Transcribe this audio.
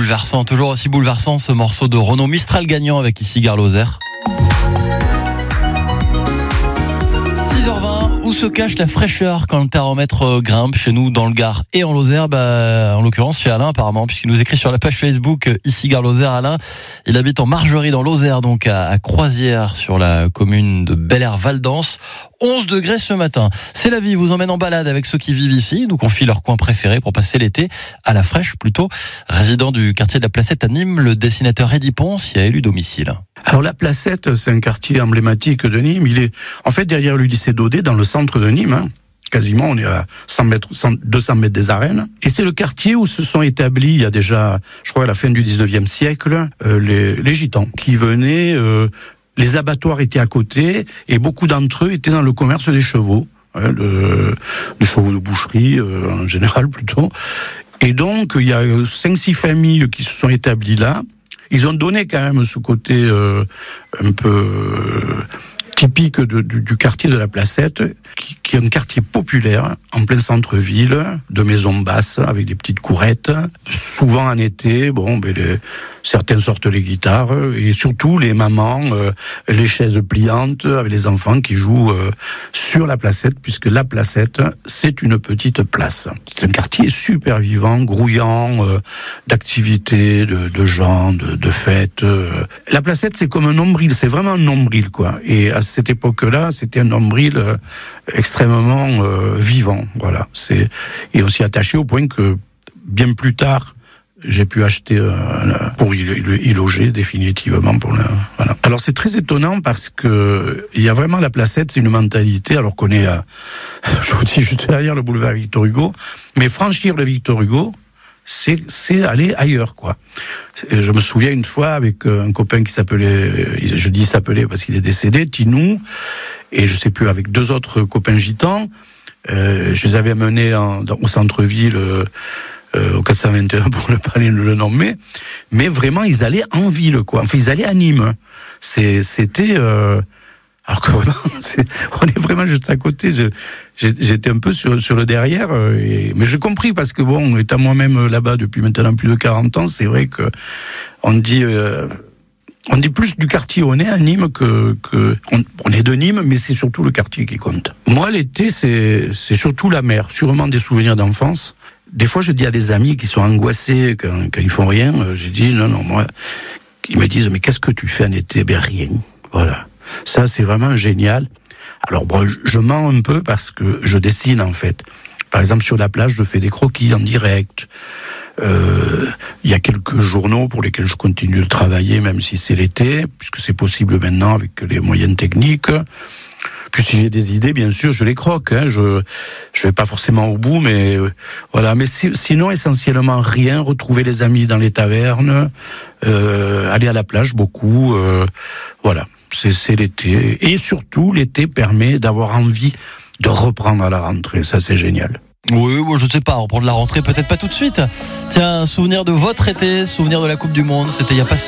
bouleversant, toujours aussi bouleversant ce morceau de Renaud Mistral gagnant avec ici Gare Lozère. 6h20, où se cache la fraîcheur quand le thermomètre grimpe chez nous dans le Gard et en Lozère, en l'occurrence chez Alain apparemment, puisqu'il nous écrit sur la page Facebook ici Gare Lozère. Alain, il habite en Margerie dans Lozère, donc à Croisière sur la commune de Bel-Air-Val-d'Ans. 11 degrés ce matin. C'est la vie, vous emmène en balade avec ceux qui vivent ici, nous confient leur coin préféré pour passer l'été à la fraîche plutôt. Résident du quartier de la Placette à Nîmes, le dessinateur Eddy Ponce y a élu domicile. Alors la Placette, c'est un quartier emblématique de Nîmes. Il est en fait derrière le lycée Daudet, dans le centre de Nîmes. Quasiment, on est à 200 mètres des arènes. Et c'est le quartier où se sont établis, il y a déjà, je crois, à la fin du 19e siècle, les gitans qui venaient... Les abattoirs étaient à côté et beaucoup d'entre eux étaient dans le commerce des chevaux, des chevaux de boucherie en général plutôt. Et donc il y a 5-6 familles qui se sont établies là. Ils ont donné quand même ce côté un peu typique du quartier de la Placette, qui est un quartier populaire en plein centre-ville, de maisons basses avec des petites courettes. Souvent en été, certains sortent les guitares et surtout les mamans, les chaises pliantes avec les enfants qui jouent sur la Placette, puisque la Placette, c'est une petite place. C'est un quartier super vivant, grouillant, d'activités, de gens, de fêtes. La Placette, c'est comme un nombril, c'est vraiment un nombril, quoi. Et à cette époque-là, c'était un nombril extrêmement vivant, voilà. Et aussi attaché au point que bien plus tard, j'ai pu acheter pour y loger définitivement. Voilà. Alors c'est très étonnant parce que il y a vraiment la Placette, c'est une mentalité. Alors qu'on est, je vous dis, juste derrière le boulevard Victor Hugo, mais franchir le Victor Hugo, c'est aller ailleurs, quoi. Je me souviens une fois avec un copain qui s'appelait, je dis s'appelait parce qu'il est décédé, Tinou, et je sais plus, avec 2 autres copains gitans, je les avais amenés au centre-ville, au 421 pour ne pas le nommer, mais vraiment ils allaient en ville, quoi. Enfin ils allaient à Nîmes. C'était alors que vraiment, on est vraiment juste à côté. J'étais un peu sur le derrière, mais j'ai compris parce que étant moi-même là-bas depuis maintenant plus de 40 ans, c'est vrai que on dit plus du quartier où on est à Nîmes on est de Nîmes, mais c'est surtout le quartier qui compte. Moi, l'été, c'est surtout la mer, sûrement des souvenirs d'enfance. Des fois, je dis à des amis qui sont angoissés quand ils font rien, je dis non, moi, ils me disent mais qu'est-ce que tu fais en été? Rien, voilà. Ça, c'est vraiment génial. Alors je mens un peu parce que je dessine en fait. Par exemple, sur la plage, je fais des croquis en direct. Il y a quelques journaux pour lesquels je continue de travailler, même si c'est l'été, puisque c'est possible maintenant avec les moyens techniques. Puis si j'ai des idées, bien sûr, je les croque. Je vais pas forcément au bout, mais voilà. Mais sinon, essentiellement rien. Retrouver les amis dans les tavernes, aller à la plage beaucoup. Voilà. C'est l'été. Et surtout, l'été permet d'avoir envie de reprendre à la rentrée. Ça, c'est génial. Oui, je sais pas, reprendre la rentrée, peut-être pas tout de suite. Tiens, souvenir de votre été, souvenir de la Coupe du Monde, c'était il y a pas si